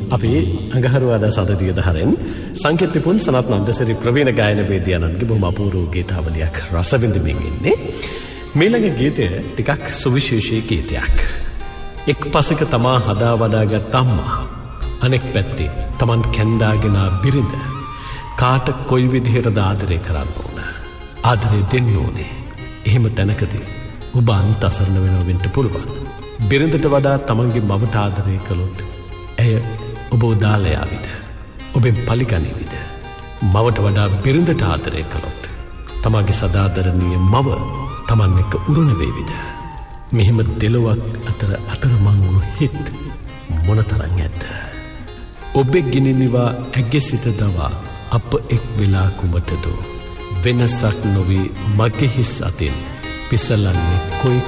අපි අඟහරුවාදා සදදිය දහරෙන් සංකීර්ණ සනත් නන්දසිරි ප්‍රවීණ ගායන වේදිකාවන්ගේ බොහොම අපූර්ව ගීතාවලියක් රස විඳින්මින් ඉන්නේ. මේළඟ ගීතය ටිකක් සුවිශේෂී ගීතයක්. එක් පසෙක තමා හදා වඩාගත් අම්මා, අනෙක් පැත්තේ තමන් කැන්දාගෙන බිරිඳ කාට කොයි විදිහටද ආදරය කරන්න ඕන, ආදරය දෙන්න ඕනේ. එහෙම තැනකදී ඔබ අන්ත අසරණ වෙනව වෙන්න පුළුවන්. බිරිඳට වඩා තමන්ගේ මවට ආදරය කළොත් ඇය ඔබ දාලා යාවිද? ඔබෙන් පලිගනිවිද? මවට වඩා බිරිඳට ආදරය කළොත් තමාගේ සදාදරණීය මව තමන් එක්ක උරුණ වේවිද? මෙහෙම දෙලොවක් අතර අතරමං වුණු හිත් මොනතරම් ඇද්ද? ඔබේ ගිනිනිවා ඇගේ සිත දවා අප එක් වෙලා කුමටද? වෙනසක් නොවී මගේ හිස් අතින් පිසලන්නේ කොයි